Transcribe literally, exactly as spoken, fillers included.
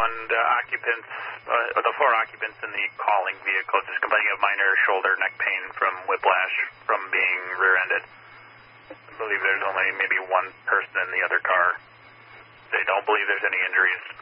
one, the occupants, uh, the four occupants in the calling vehicle just complaining of minor shoulder neck pain from whiplash from being rear-ended. I believe there's only maybe one person in the other car. They don't believe there's any injuries.